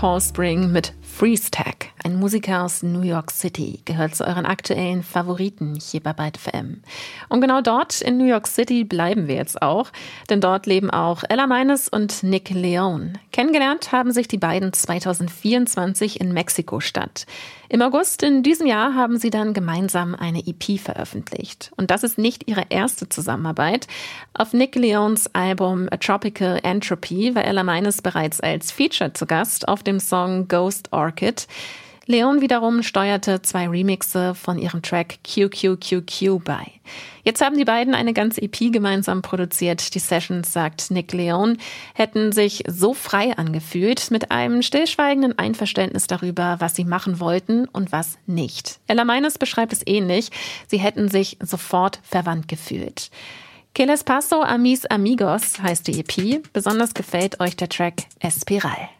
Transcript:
Paul Spring mit Freeze Tag. Ein Musiker aus New York City gehört zu euren aktuellen Favoriten hier bei Byte FM. Und genau dort in New York City bleiben wir jetzt auch, denn dort leben auch Ella Meines und Nick Leone. Kennengelernt haben sich die beiden 2024 in Mexiko-Stadt. Im August in diesem Jahr haben sie dann gemeinsam eine EP veröffentlicht. Und das ist nicht ihre erste Zusammenarbeit. Auf Nick Leones Album A Tropical Entropy war Ella Meines bereits als Feature zu Gast auf dem Song Ghost Orchid. Leone wiederum steuerte 2 Remixe von ihrem Track QQQQ bei. Jetzt haben die beiden eine ganze EP gemeinsam produziert. Die Sessions, sagt Nick Leone, hätten sich so frei angefühlt, mit einem stillschweigenden Einverständnis darüber, was sie machen wollten und was nicht. Ella Meines beschreibt es ähnlich. Sie hätten sich sofort verwandt gefühlt. Que les paso a mis amigos heißt die EP. Besonders gefällt euch der Track Espiral.